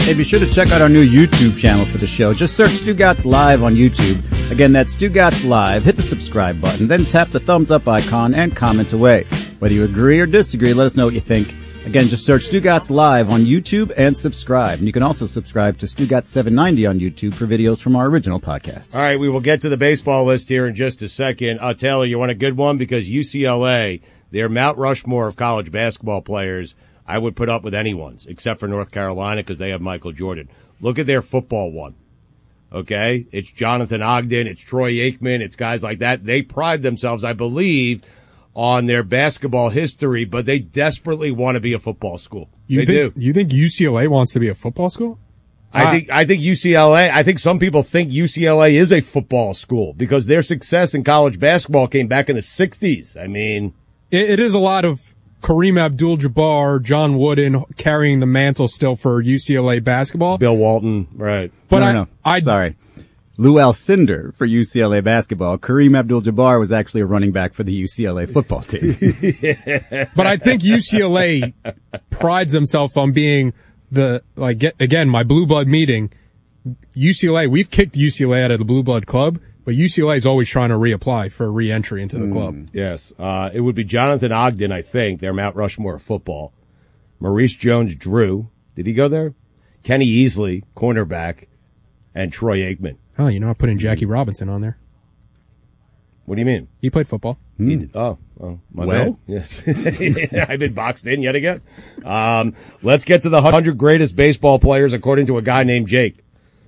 Hey, be sure to check out our new YouTube channel for the show. Just search Stugotz Live on YouTube. Again, that's Stugotz Live. Hit the subscribe button, then tap the thumbs up icon and comment away. Whether you agree or disagree, let us know what you think. Again, just search Stugotz Live on YouTube and subscribe. And you can also subscribe to Stugotz 790 on YouTube for videos from our original podcast. All right, we will get to the baseball list here in just a second. Taylor, you want a good one? Because UCLA, their Mount Rushmore of college basketball players, I would put up with anyone's, except for North Carolina because they have Michael Jordan. Look at their football one. Okay? It's Jonathan Ogden, it's Troy Aikman, it's guys like that. They pride themselves, I believe, on their basketball history, but they desperately want to be a football school. You think UCLA wants to be a football school? I think UCLA, I think some people think UCLA is a football school because their success in college basketball came back in the 60s. I mean, it is a lot of Kareem Abdul-Jabbar, John Wooden carrying the mantle still for UCLA basketball. Bill Walton, right. But sorry. Lou Alcindor for UCLA basketball. Kareem Abdul-Jabbar was actually a running back for the UCLA football team. But I think UCLA prides themselves on being again, my blue blood meeting. UCLA, we've kicked UCLA out of the blue blood club, but UCLA is always trying to reapply for a re-entry into the club. Yes. It would be Jonathan Ogden, I think, their Mount Rushmore of football. Maurice Jones-Drew. Did he go there? Kenny Easley, cornerback, and Troy Aikman. Oh, I put in Jackie Robinson on there. What do you mean? He played football. He did. Oh, my bad. Yes. I've been boxed in yet again. Let's get to the 100 greatest baseball players according to a guy named Jake.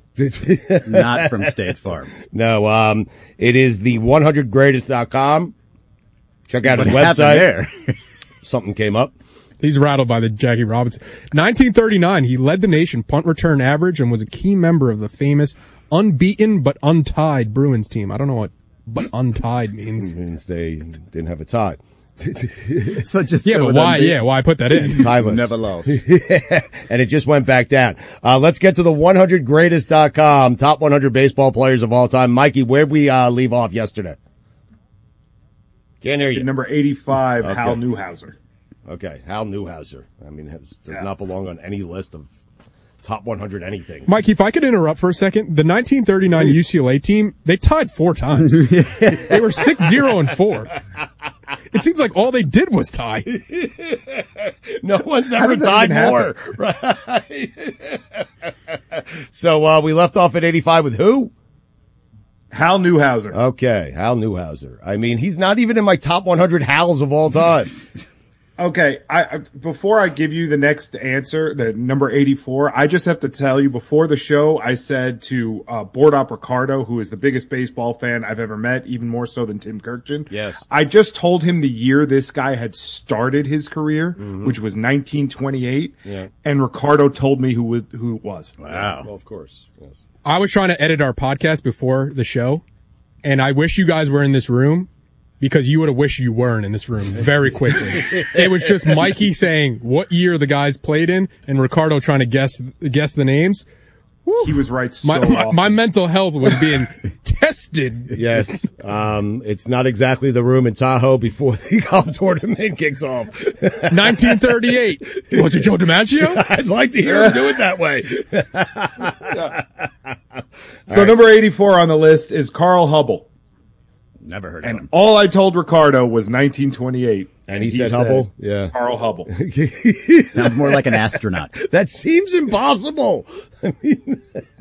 Not from State Farm. No, it is the 100greatest.com. Check out his website. There? Something came up. He's rattled by the Jackie Robinson. 1939, he led the nation punt return average and was a key member of the famous unbeaten but untied Bruins team. I don't know what but untied means. It means they didn't have a tie. So just but why? Yeah, why put that in? Tieless. Never lost. And it just went back down. Let's get to the 100greatest.com, top 100 baseball players of all time. Mikey, where'd we leave off yesterday? Can't hear you. Number 85, okay. Hal Newhouser. Okay, Hal Newhouser. I mean, does not belong on any list of top 100 anything. Mikey, if I could interrupt for a second, the 1939 UCLA team, they tied 4 times. They were 6-0-4. It seems like all they did was tie. No one's ever tied more. Right. So we left off at 85 with who? Hal Newhouser. Okay, Hal Newhouser. I mean, he's not even in my top 100 Hals of all time. Okay, before I give you the next answer, the number 84, I just have to tell you, before the show, I said to Board Op Ricardo, who is the biggest baseball fan I've ever met, even more so than Tim Kirkjian. Yes. I just told him the year this guy had started his career, which was 1928, and Ricardo told me who it was. Wow. Well, of course. Yes. I was trying to edit our podcast before the show, and I wish you guys were in this room, because you would have wished you weren't in this room very quickly. It was just Mikey saying what year the guys played in and Ricardo trying to guess the names. Woo. He was right. My mental health was being tested. Yes. It's not exactly the room in Tahoe before the golf tournament kicks off. 1938. Was it Joe DiMaggio? I'd like to hear him do it that way. So number 84 on the list is Carl Hubble. Never heard of him. And all I told Ricardo was 1928. And he said Hubble? Yeah. Carl Hubble. Sounds more like an astronaut. That seems impossible. I mean,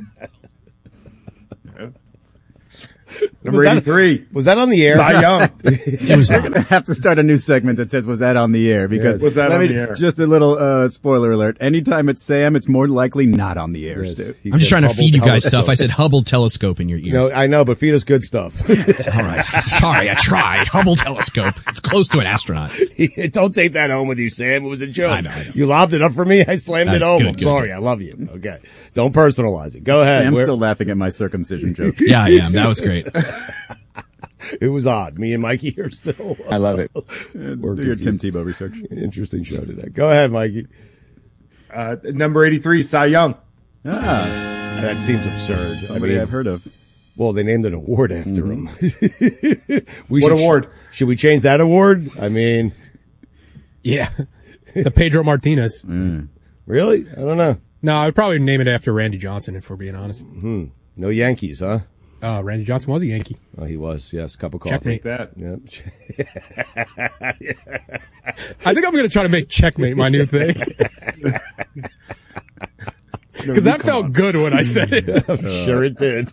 number 83. Was that on the air? Cy Young. We're going to have to start a new segment that says, was that on the air? Because was that on the air? Just a little spoiler alert. Anytime it's Sam, it's more likely not on the air, Stu. I'm just trying to feed you guys stuff. I said Hubble telescope in your ear. No, I know, but feed us good stuff. All right. Sorry, I tried. Hubble telescope. It's close to an astronaut. Don't take that home with you, Sam. It was a joke. I know. You lobbed it up for me. I slammed it home. Good, I'm sorry. I love you. Okay. Don't personalize it. Go ahead. Sam's still laughing at my circumcision joke. Yeah, I am. That was great. It was odd. Me and Mikey are still. I love it. Do your Tim Tebow research. Interesting show today. Go ahead, Mikey. Number 83, Cy Young. That seems absurd. Somebody I've heard of. Well, they named an award after him. What award? Should we change that award? I mean, yeah, the Pedro Martinez. Really? I don't know. No, I would probably name it after Randy Johnson, if we're being honest. No Yankees, huh? Randy Johnson was a Yankee. Oh, he was. Yes, cup of coffee. Checkmate. That. Yep. I think I'm going to try to make checkmate my new thing. Because that felt good when I said it. I'm sure it did.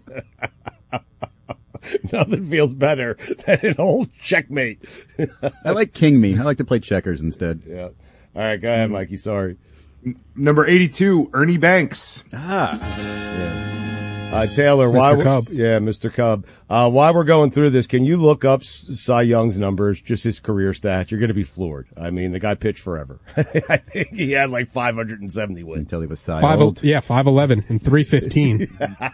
Nothing feels better than an old checkmate. I like King Me. I like to play checkers instead. Yeah. All right, go ahead, Mikey. Sorry. Number 82, Ernie Banks. Taylor, Mr. Cub. Yeah, Mr. Cub. While we're going through this, can you look up Cy Young's numbers, just his career stats? You're going to be floored. I mean, the guy pitched forever. I think he had like 570 wins. Until he was Cy old. 5'11" and 315.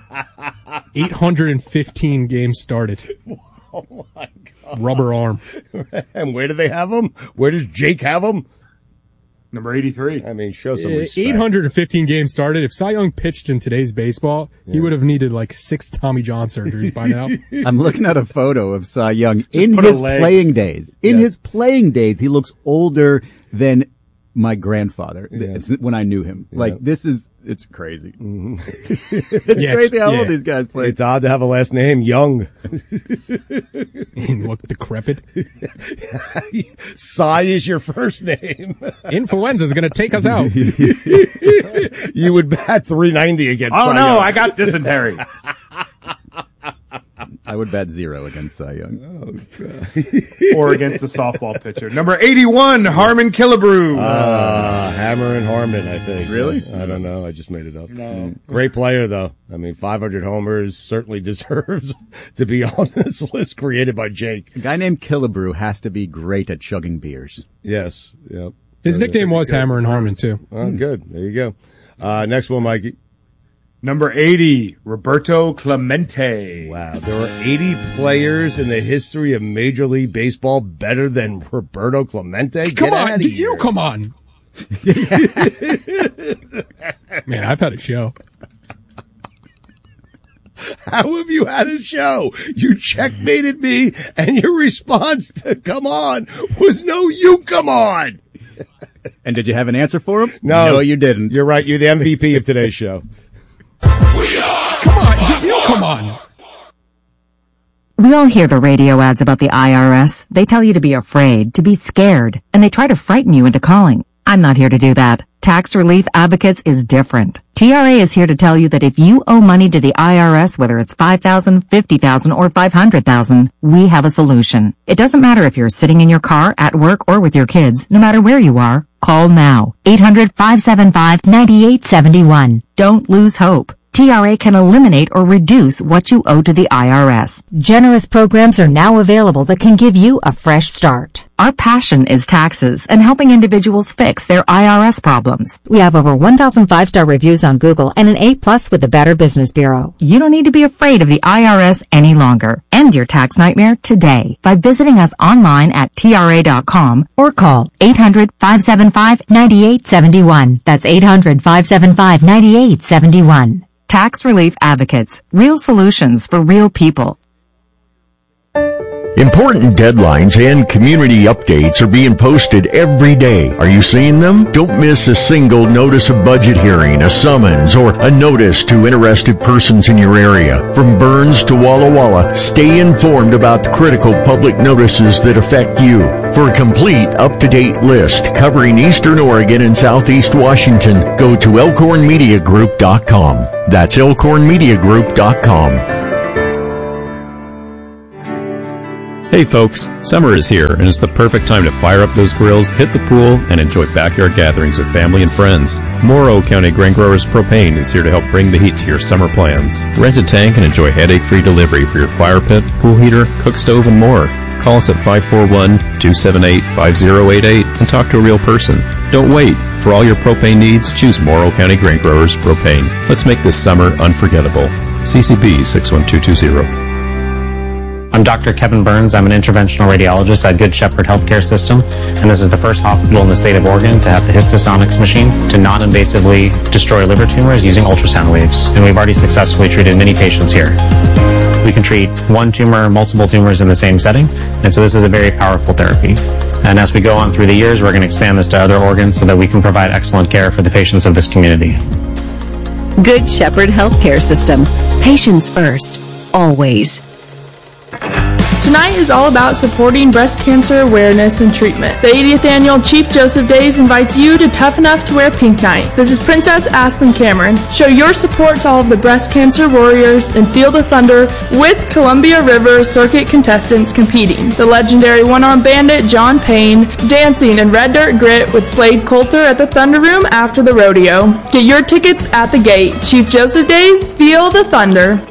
815 games started. Oh my God. Rubber arm. And where do they have him? Where does Jake have him? Number 83. I mean, show some respect. 815 games started. If Cy Young pitched in today's baseball, he would have needed like 6 Tommy John surgeries by now. I'm looking at a photo of Cy Young in put a his leg. playing days. In his playing days, he looks older than my grandfather when I knew him. Like, it's crazy. It's crazy how old these guys play. It's odd to have a last name, Young. He looked decrepit. Cy is your first name. Influenza is going to take us out. You would bat 390 against Oh Cy no, Young. I got dysentery. I would bat 0 against Cy Young. Or against the softball pitcher. Number 81, Harmon Killebrew. Hammer and Harmon, I think. Really? I don't know. I just made it up. No. Great player, though. I mean, 500 homers certainly deserves to be on this list created by Jake. A guy named Killebrew has to be great at chugging beers. Yes. Yep. His nickname was Hammer and Harmon, too. Oh, good. There you go. Next one, Mikey. Number 80, Roberto Clemente. Wow. There were 80 players in the history of Major League Baseball better than Roberto Clemente. Come on. Get You come on. Man, I've had a show. How have you had a show? You checkmated me, and your response to "come on" was no. You come on. And did you have an answer for him? No, you didn't. You're right. You're the MVP of today's show. Come on. You come on. We all hear the radio ads about the IRS. They tell you to be afraid, to be scared, and they try to frighten you into calling. I'm not here to do that. Tax Relief Advocates is different. TRA is here to tell you that if you owe money to the IRS, whether it's $5,000, $50,000, or $500,000, we have a solution. It doesn't matter if you're sitting in your car, at work, or with your kids. No matter where you are, call now. 800-575-9871. Don't lose hope. TRA can eliminate or reduce what you owe to the IRS. Generous programs are now available that can give you a fresh start. Our passion is taxes and helping individuals fix their IRS problems. We have over 1,000 5-star reviews on Google and an A+ with the Better Business Bureau. You don't need to be afraid of the IRS any longer. End your tax nightmare today by visiting us online at TRA.com or call 800-575-9871. That's 800-575-9871. Tax Relief Advocates. Real solutions for real people. Important deadlines and community updates are being posted every day. Are you seeing them? Don't miss a single notice of budget hearing, a summons, or a notice to interested persons in your area. From Burns to Walla Walla, stay informed about the critical public notices that affect you. For a complete, up-to-date list covering Eastern Oregon and Southeast Washington, go to elkhornmediagroup.com. That's elkhornmediagroup.com. Hey folks, summer is here and it's the perfect time to fire up those grills, hit the pool, and enjoy backyard gatherings with family and friends. Morrow County Grain Growers Propane is here to help bring the heat to your summer plans. Rent a tank and enjoy headache-free delivery for your fire pit, pool heater, cook stove, and more. Call us at 541-278-5088 and talk to a real person. Don't wait. For all your propane needs, choose Morrow County Grain Growers Propane. Let's make this summer unforgettable. CCB 61220. I'm Dr. Kevin Burns. I'm an interventional radiologist at Good Shepherd Healthcare System, and this is the first hospital in the state of Oregon to have the Histosonics machine to non-invasively destroy liver tumors using ultrasound waves, and we've already successfully treated many patients here. We can treat one tumor, multiple tumors in the same setting, and so this is a very powerful therapy. And as we go on through the years, we're going to expand this to other organs so that we can provide excellent care for the patients of this community. Good Shepherd Healthcare System. Patients first. Always. Tonight is all about supporting breast cancer awareness and treatment. The 80th annual Chief Joseph Days invites you to Tough Enough to Wear Pink Night. This is Princess Aspen Cameron. Show your support to all of the breast cancer warriors and feel the thunder with Columbia River Circuit contestants competing. The legendary one-armed bandit John Payne dancing in Red Dirt Grit with Slade Coulter at the Thunder Room after the rodeo. Get your tickets at the gate. Chief Joseph Days, feel the thunder.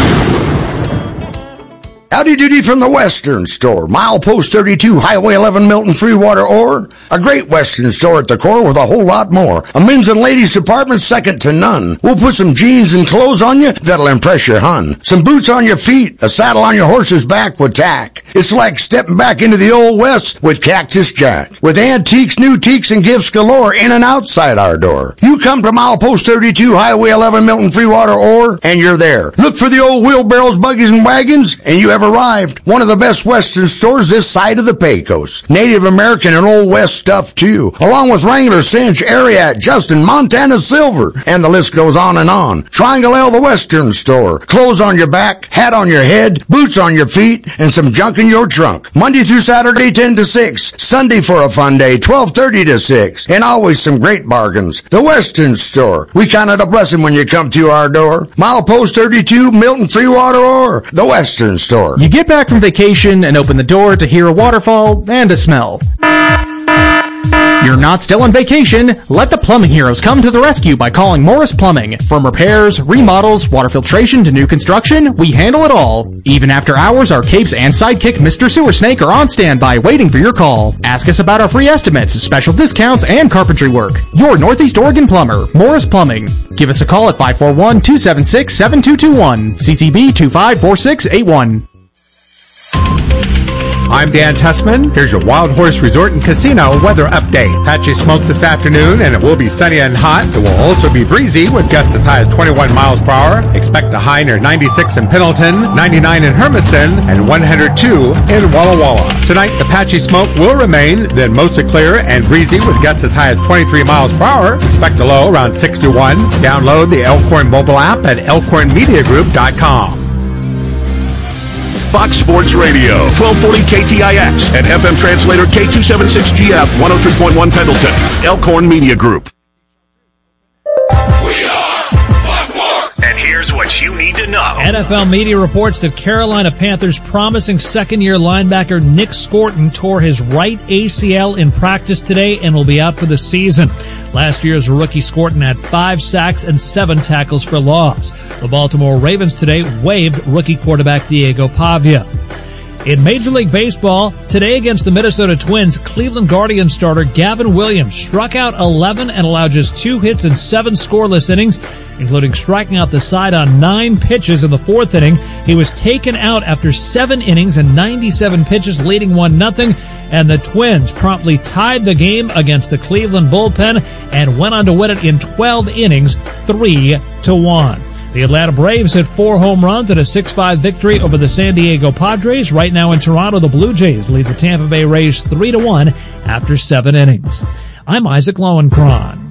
Howdy doody from the Western Store. Milepost 32, Highway 11, Milton, Freewater, Ore. A great Western store at the core with a whole lot more. A men's and ladies department second to none. We'll put some jeans and clothes on you that'll impress your hun. Some boots on your feet, a saddle on your horse's back with tack. It's like stepping back into the old West with Cactus Jack. With antiques, new teaks, and gifts galore in and outside our door. You come to Milepost 32, Highway 11, Milton, Freewater, Ore, and you're there. Look for the old wheelbarrows, buggies, and wagons, and you have arrived. One of the best Western stores this side of the Pecos. Native American and Old West stuff too, along with Wrangler, Cinch, Ariat, Justin, Montana Silver, and the list goes on and on. Triangle L, the Western Store. Clothes on your back, hat on your head, boots on your feet, and some junk in your trunk. Monday through Saturday, 10 to 6. Sunday for a fun day, 12:30 to 6. And always some great bargains. The Western Store. We count it a blessing when you come to our door. Milepost 32, Milton, Freewater, Ore. The Western Store. You get back from vacation and open the door to hear a waterfall and a smell. You're not still on vacation. Let the plumbing heroes come to the rescue by calling Morris Plumbing. From repairs, remodels, water filtration to new construction, we handle it all. Even after hours, our capes and sidekick Mr. Sewer Snake are on standby waiting for your call. Ask us about our free estimates, special discounts, and carpentry work. Your Northeast Oregon plumber, Morris Plumbing. Give us a call at 541-276-7221. CCB 254681. I'm Dan Tessman. Here's your Wild Horse Resort and Casino weather update. Patchy smoke this afternoon, and it will be sunny and hot. It will also be breezy with gusts as high as 21 miles per hour. Expect a high near 96 in Pendleton, 99 in Hermiston, and 102 in Walla Walla. Tonight, the patchy smoke will remain, then mostly clear and breezy with gusts as high as 23 miles per hour. Expect a low around 61. Download the Elkhorn mobile app at elkhornmediagroup.com. Fox Sports Radio, 1240 KTIX, and FM translator K276GF, 103.1 Pendleton. Elkhorn Media Group. We are Fox Sports! And here's what you need to know. NFL media reports that Carolina Panthers promising second-year linebacker Nick Scorton tore his right ACL in practice today and will be out for the season. Last year's rookie Scorton had 5 sacks and 7 tackles for loss. The Baltimore Ravens today waived rookie quarterback Diego Pavia. In Major League Baseball, today against the Minnesota Twins, Cleveland Guardians starter Gavin Williams struck out 11 and allowed just 2 hits in 7 scoreless innings, including striking out the side on 9 pitches in the 4th inning. He was taken out after 7 innings and 97 pitches, leading 1-0, and the Twins promptly tied the game against the Cleveland bullpen and went on to win it in 12 innings, 3-1. The Atlanta Braves hit 4 home runs in a 6-5 victory over the San Diego Padres. Right now in Toronto, the Blue Jays lead the Tampa Bay Rays 3-1 after 7 innings. I'm Isaac Lowenkron.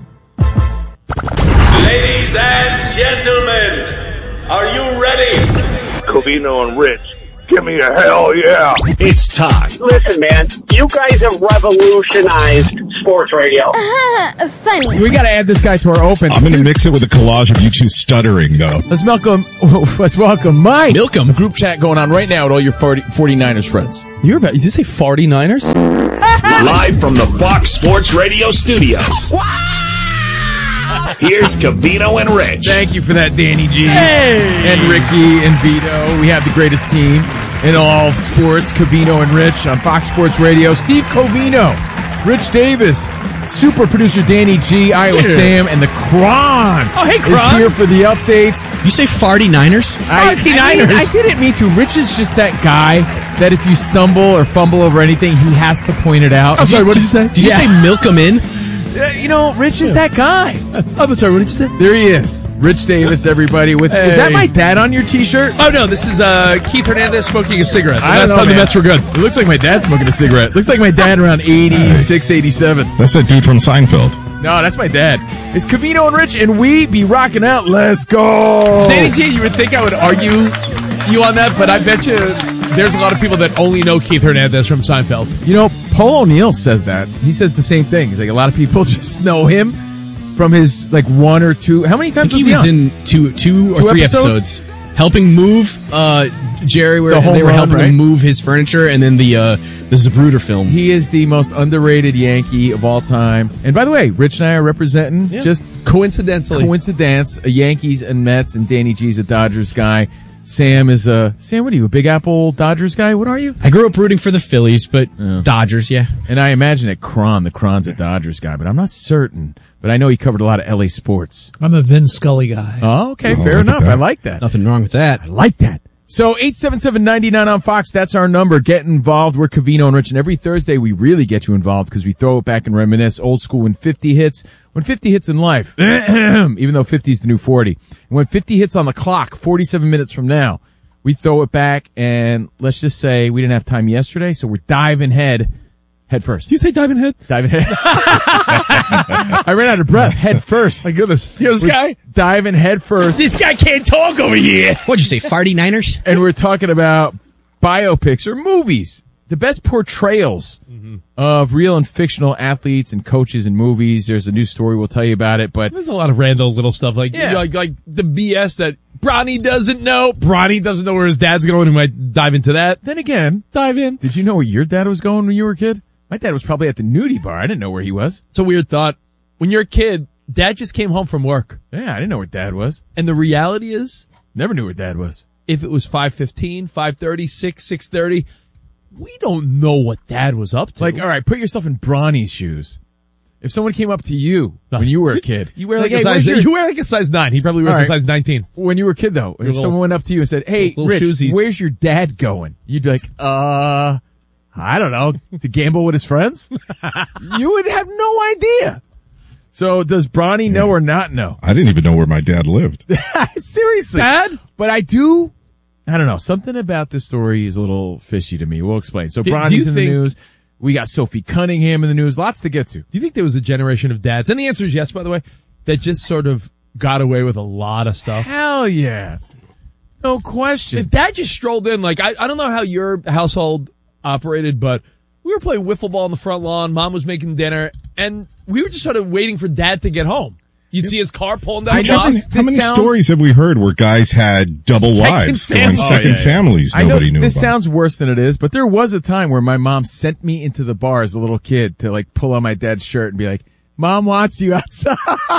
Ladies and gentlemen, are you ready? Covino and Rich, give me a hell yeah. It's time. Listen, man, you guys have revolutionized sports radio. Funny. We got to add this guy to our open. I'm going to mix it with a collage of you two stuttering, though. Let's welcome Mike. Milkum. A group chat going on right now with all your 49ers friends. You're about, did you say 49ers? Live from the Fox Sports Radio studios. Here's Covino and Rich. Thank you for that, Danny G. Hey! And Ricky and Vito. We have the greatest team in all of sports, Covino and Rich on Fox Sports Radio. Steve Covino, Rich Davis, super producer Danny G, Iowa Sam, and the Kron. Oh, hey, Kron. Is here for the updates. You say 49ers? 49ers. I didn't mean to. Rich is just that guy that if you stumble or fumble over anything, he has to point it out. I'm sorry, what did you say? Did you say milk him in? Rich is that guy. I'm sorry, what did you say? There he is. Rich Davis, everybody. Is that my dad on your T-shirt? Oh, no, this is Keith Hernandez smoking a cigarette. The last time the Mets were good. It looks like my dad smoking a cigarette. Looks like my dad around 86, 87. That's that dude from Seinfeld. No, that's my dad. It's Covino and Rich, and we be rocking out. Let's go. Danny G, you would think I would argue you on that, but I bet you there's a lot of people that only know Keith Hernandez from Seinfeld. You know, Paul O'Neill says that. He says the same thing. He's like, a lot of people just know him from his, like, one or two. How many times he was in two or three episodes? Helping move Jerry, where they were helping him move his furniture, and then the Zapruder film. He is the most underrated Yankee of all time. And by the way, Rich and I are representing just coincidence, a Yankees and Mets, and Danny G's a Dodgers guy. Sam is Sam, what are you, a Big Apple Dodgers guy? What are you? I grew up rooting for the Phillies, but Dodgers, yeah. And I imagine that the Cron's a Dodgers guy, but I'm not certain. But I know he covered a lot of LA sports. I'm a Vin Scully guy. Oh, okay, fair enough. I like that. Nothing wrong with that. I like that. So 877-99 on Fox, that's our number. Get involved. We're Covino and Rich, and every Thursday we really get you involved because we throw it back and reminisce. Old school when 50 hits. When 50 hits in life, even though 50 is the new 40. And when 50 hits on the clock, 47 minutes from now, we throw it back, and let's just say we didn't have time yesterday, so we're diving head first. You say diving head? Diving head. I ran out of breath. Head first. My goodness. Here's this guy. Diving head first. This guy can't talk over here. What'd you say, farty Niners? And we're talking about biopics or movies. The best portrayals of real and fictional athletes and coaches in movies. There's a new story. We'll tell you about it, but there's a lot of random little stuff like the BS that Bronny doesn't know. Bronny doesn't know where his dad's going. He might dive into that. Then again, dive in. Did you know where your dad was going when you were a kid? My dad was probably at the nudie bar. I didn't know where he was. It's a weird thought. When you're a kid, dad just came home from work. Yeah, I didn't know where dad was. And the reality is, never knew where dad was. If it was 5:15, 5:30, 6:30, we don't know what dad was up to. Like, all right, put yourself in Bronny's shoes. If someone came up to you when you were a kid, you wear like a size. You wear like a size 9. He probably wears a size 19. When you were a kid, though, if someone went up to you and said, "Hey, Rich, where's your dad going?" You'd be like, I don't know, to gamble with his friends? You would have no idea. So does Bronny know or not know? I didn't even know where my dad lived. Seriously. Dad? But I don't know, something about this story is a little fishy to me. We'll explain. So Bronny's in the news. We got Sophie Cunningham in the news. Lots to get to. Do you think there was a generation of dads, and the answer is yes, by the way, that just sort of got away with a lot of stuff? Hell yeah. No question. If dad just strolled in, like, I don't know how your household operated, but we were playing wiffle ball on the front lawn. Mom was making dinner, and we were just sort of waiting for dad to get home. You'd see his car pulling down the block. How many stories have we heard where guys had double wives going second families nobody knew about? This sounds worse than it is, but there was a time where my mom sent me into the bar as a little kid to, like, pull on my dad's shirt and be like, "Mom wants you outside."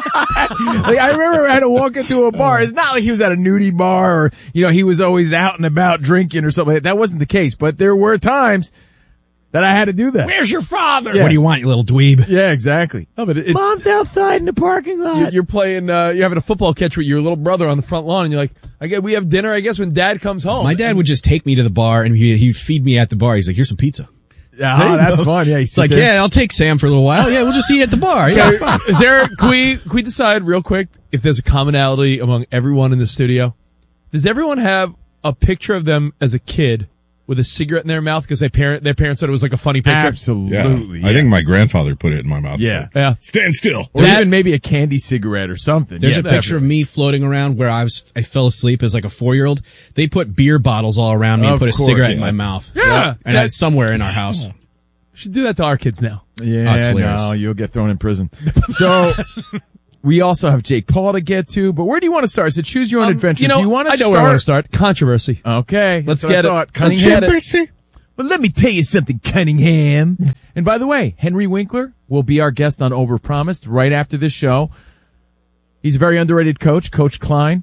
Like, I remember I had to walk into a bar. It's not like he was at a nudie bar or, he was always out and about drinking or something. That wasn't the case, but there were times that I had to do that. Where's your father? Yeah. What do you want, you little dweeb? Yeah, exactly. No, but Mom's outside in the parking lot. You're playing, you're having a football catch with your little brother on the front lawn, and you're like, we have dinner, I guess, when dad comes home. My dad would just take me to the bar, and he'd feed me at the bar. He's like, "Here's some pizza." Yeah, that's fun. Yeah, it's like, yeah, I'll take Sam for a little while. Yeah, we'll just eat at the bar. Yeah, it's fine. Is there? Can we decide real quick if there's a commonality among everyone in the studio? Does everyone have a picture of them as a kid with a cigarette in their mouth because their parents said it was like a funny picture? Absolutely. Yeah. I think my grandfather put it in my mouth. Yeah. Like, stand still. Or even maybe a candy cigarette or something. There's a picture of me floating around where I fell asleep as like a 4-year-old. They put beer bottles all around me and put a cigarette in my mouth. Yeah. And it's somewhere in our house. We should do that to our kids now. Yeah, no, you'll get thrown in prison. So we also have Jake Paul to get to, but where do you want to start? So choose your own adventure. Do you want to I know where I want to start. Controversy. Okay. Let's get it. Controversy. Well, let me tell you something, Cunningham. And by the way, Henry Winkler will be our guest on Overpromised right after this show. He's a very underrated coach, Coach Klein.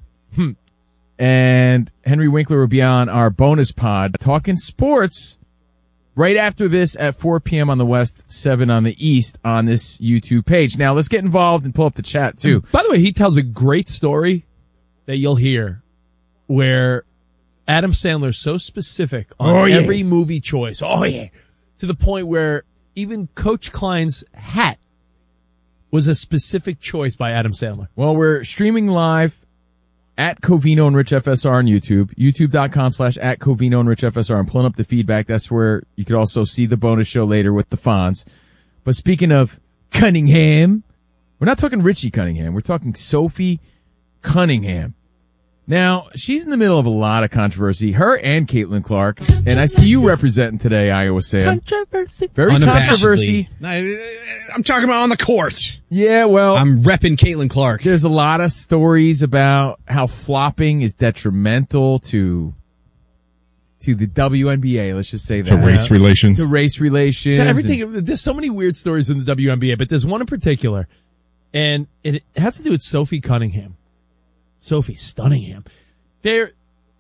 And Henry Winkler will be on our bonus pod talking sports right after this at 4 p.m. on the West, 7 on the East on this YouTube page. Now, let's get involved and pull up the chat, too. By the way, he tells a great story that you'll hear where Adam Sandler's so specific on every movie choice. Oh, yeah. To the point where even Coach Klein's hat was a specific choice by Adam Sandler. Well, we're streaming live at Covino and Rich FSR on YouTube, youtube.com/@Covino and Rich FSR. I'm pulling up the feedback. That's where you could also see the bonus show later with the Fonz. But speaking of Cunningham, We're not talking Richie Cunningham. We're talking Sophie Cunningham. Now, she's in the middle of a lot of controversy, her and Caitlin Clark, and I see you representing today, Iowa Sam. Controversy. Very controversy. I'm talking about on the court. Yeah, well, I'm repping Caitlin Clark. There's a lot of stories about how flopping is detrimental to the WNBA, let's just say that. To race relations. To race relations. To everything. There's so many weird stories in the WNBA, but there's one in particular, and it has to do with Sophie Cunningham. Sophie Stunningham. They're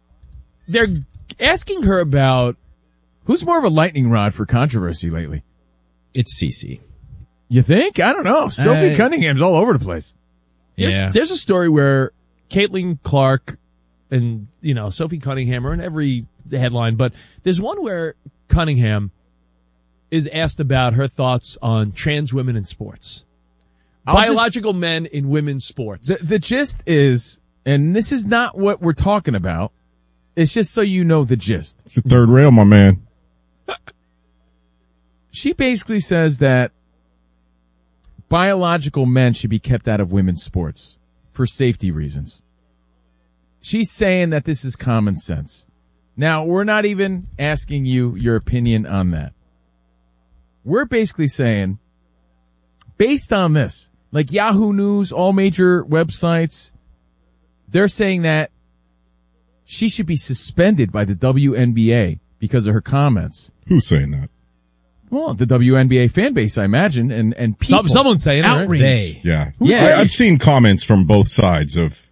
asking her about who's more of a lightning rod for controversy lately. It's Cece. You think? I don't know. Sophie Cunningham's all over the place. There's a story where Caitlin Clark and, Sophie Cunningham are in every headline, but there's one where Cunningham is asked about her thoughts on trans women in sports. Biological men in women's sports. The gist is, and this is not what we're talking about, it's just so you know the gist. It's the third rail, my man. She basically says that biological men should be kept out of women's sports for safety reasons. She's saying that this is common sense. Now, we're not even asking you your opinion on that. We're basically saying, based on this, like Yahoo News, all major websites, they're saying that she should be suspended by the WNBA because of her comments. Who's saying that? Well, the WNBA fan base, I imagine, and people. Someone's saying outrage. They. Yeah. Yeah. I've seen comments from both sides of,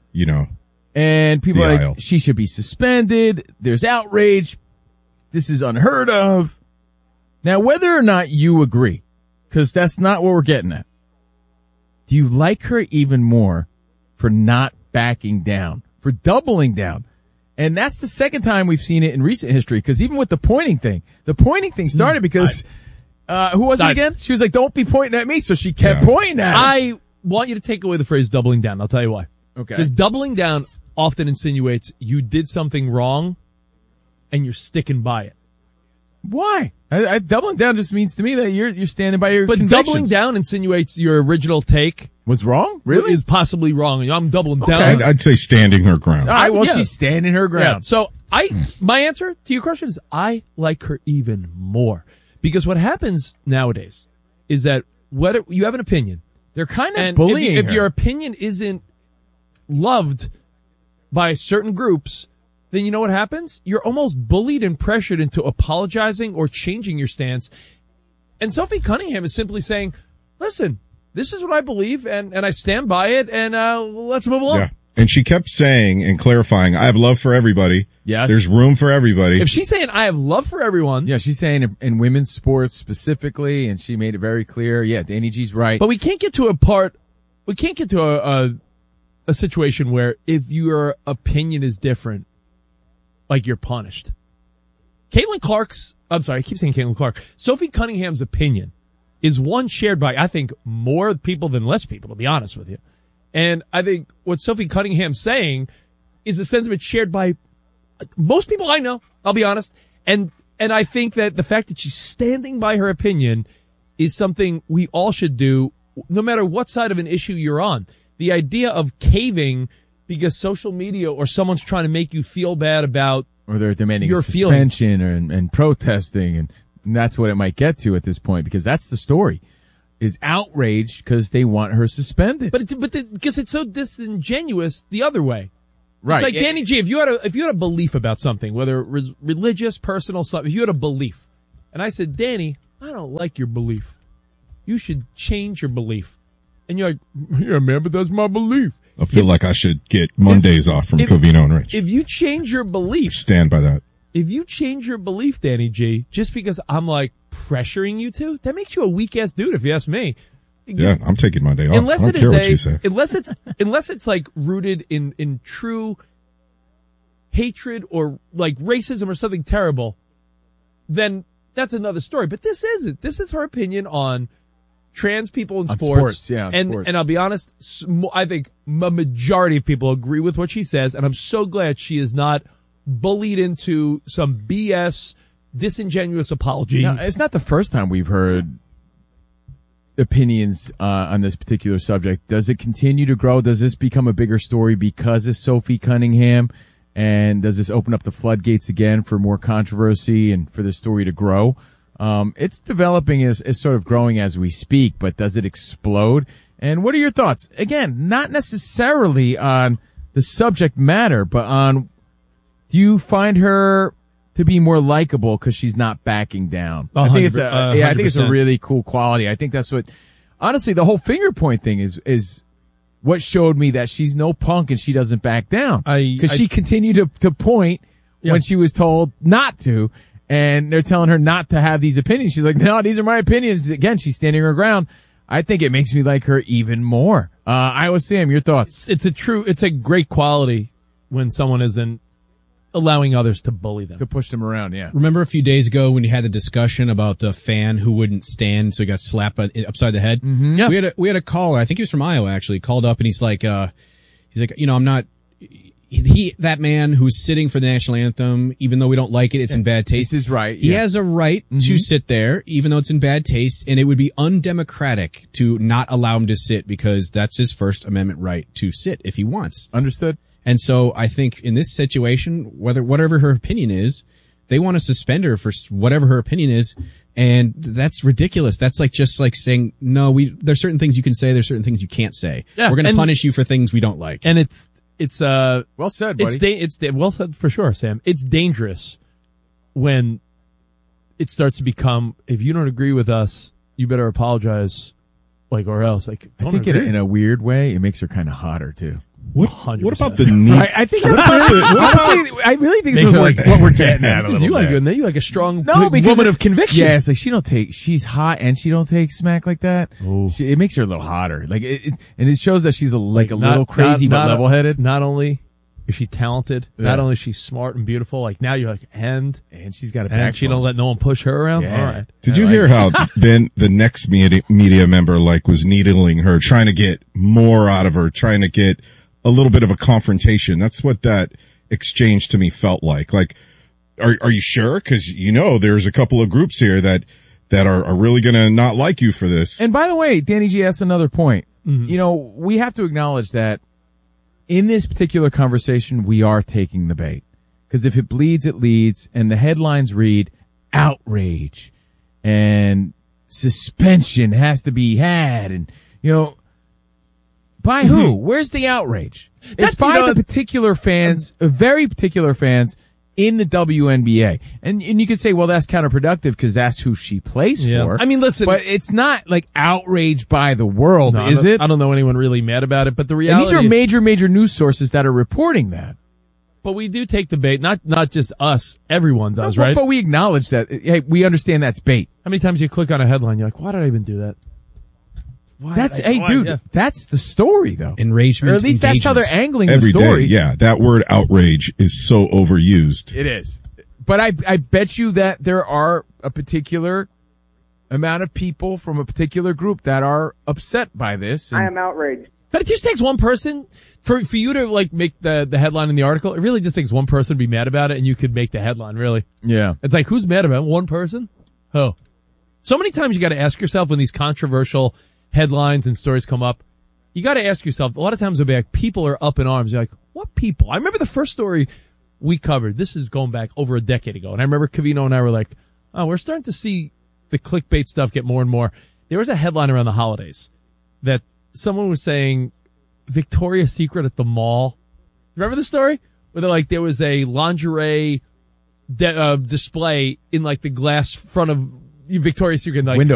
and people are aisle. like, she should be suspended. There's outrage. This is unheard of. Now, whether or not you agree, because that's not what we're getting at, do you like her even more for not backing down, for doubling down? And that's the second time we've seen it in recent history, because even with the pointing thing started because, who was it again? She was like, don't be pointing at me, so she kept pointing at him. I want you to take away the phrase doubling down. I'll tell you why. Okay. Because doubling down often insinuates you did something wrong and you're sticking by it. Why? Doubling down just means to me that you're standing by your convictions. But doubling down insinuates your original take was wrong? Really? Is possibly wrong. I'm doubling down. I'd say standing her ground. All right, well, she's standing her ground. Yeah. So my answer to your question is I like her even more. Because what happens nowadays is that whether you have an opinion, they're kind of bullying if her. your opinion isn't loved by certain groups, then you know what happens? You're almost bullied and pressured into apologizing or changing your stance. And Sophie Cunningham is simply saying, listen, this is what I believe, and I stand by it, and let's move along. Yeah. And she kept saying and clarifying, I have love for everybody. Yes. There's room for everybody. If she's saying I have love for everyone. Yeah, she's saying in women's sports specifically, and she made it very clear. Yeah, Danny G's right. But we can't get to a situation where if your opinion is different, like you're punished. I keep saying Caitlin Clark. Sophie Cunningham's opinion is one shared by, I think, more people than less people, to be honest with you. And I think what Sophie Cunningham's saying is a sentiment shared by most people I know, I'll be honest. And I think that the fact that she's standing by her opinion is something we all should do, no matter what side of an issue you're on. The idea of caving because social media or someone's trying to make you feel bad about or they're demanding your a suspension and protesting, and that's what it might get to at this point, because that's the story, is outraged because they want her suspended. But because it's so disingenuous the other way. Right. It's like, Danny G, if you had a belief about something, whether it was religious, personal, something, if you had a belief, and I said, Danny, I don't like your belief. You should change your belief. And you're like, yeah, man, but that's my belief. I feel like I should get Mondays off from Covino and Rich. If you change your belief. Stand by that. If you change your belief, Danny G, just because I'm like pressuring you to, that makes you a weak ass dude if you ask me. Yeah, I'm taking Monday off. Unless I don't care what you say. Unless it's like rooted in true hatred or like racism or something terrible, then that's another story. But this isn't. This is her opinion on trans people in sports. And I'll be honest, I think a majority of people agree with what she says, and I'm so glad she is not bullied into some BS, disingenuous apology. Now, it's not the first time we've heard opinions on this particular subject. Does it continue to grow? Does this become a bigger story because of Sophie Cunningham? And does this open up the floodgates again for more controversy and for the story to grow? It's developing as sort of growing as we speak, but does it explode? And what are your thoughts? Again, not necessarily on the subject matter, but on, do you find her to be more likable because she's not backing down? I think it's a really cool quality. I think that's what, honestly, the whole finger point thing is what showed me that she's no punk and she doesn't back down. Because she continued to point when she was told not to, and they're telling her not to have these opinions. She's like, no, these are my opinions. Again, she's standing her ground. I think it makes me like her even more. Iowa Sam, your thoughts? It's a great quality when someone isn't allowing others to bully them. To push them around, yeah. Remember a few days ago when you had the discussion about the fan who wouldn't stand, so he got slapped upside the head? Mm-hmm. Yeah. We had a caller, I think he was from Iowa actually, called up and he's like, I'm not, that man who's sitting for the national anthem, even though we don't like it, it's in bad taste. This is right. He has a right to sit there, even though it's in bad taste, and it would be undemocratic to not allow him to sit because that's his First Amendment right to sit if he wants. Understood. And so I think in this situation, whatever her opinion is, they want to suspend her for whatever her opinion is, and that's ridiculous. That's just like saying, no, there's certain things you can say, there's certain things you can't say. Yeah, we're going to punish you for things we don't like. And it's well said, buddy. It's well said for sure, Sam. It's dangerous when it starts to become, if you don't agree with us, you better apologize, or else. I think in a weird way, it makes her kind of hotter too. What 100%. about the need? I think honestly, I really think this is what we're getting at. You like a strong woman of conviction. Yeah, it's like she's hot and she don't take smack like that. It makes her a little hotter. And it shows that she's a little crazy but level-headed. Not only is she talented, not only is she smart and beautiful, now you're like, and she's got a backbone. She don't let no one push her around. Yeah. All right. Did you hear how then the next media member was needling her, trying to get more out of her, trying to get a little bit of a confrontation? That's what that exchange to me felt like. Are you sure? Because there's a couple of groups here that are really going to not like you for this. And by the way, Danny G asked another point. Mm-hmm. We have to acknowledge that in this particular conversation, we are taking the bait. Because if it bleeds, it leads, and the headlines read outrage and suspension has to be had, and by who? Where's the outrage? It's by the particular fans, very particular fans in the WNBA. And you could say, well, that's counterproductive because that's who she plays for. I mean, listen. But it's not outraged by the world, is it? I don't know anyone really mad about it, but the reality and these are major news sources that are reporting that. But we do take the bait, not just us, everyone does, right? But we acknowledge that, hey, we understand that's bait. How many times you click on a headline, you're like, why did I even do that? That's the story though. Enragement. Or at least that's how they're angling every the story. Day, yeah, that word outrage is so overused. It is. But I bet you that there are a particular amount of people from a particular group that are upset by this. I am outraged. But it just takes one person for you to make the headline in the article. It really just takes one person to be mad about it, and you could make the headline. Really, yeah. It's like, who's mad about it? One person? Oh, so many times you got to ask yourself when these controversial headlines and stories come up. You got to ask yourself. A lot of times it'll be like, people are up in arms. You're like, what people? I remember the first story we covered. This is going back over a decade ago, and I remember Covino and I were like, oh, we're starting to see the clickbait stuff get more and more. There was a headline around the holidays that someone was saying Victoria's Secret at the mall. Remember the story? Where they're like, there was a lingerie display in the glass front of Victoria's Secret. Window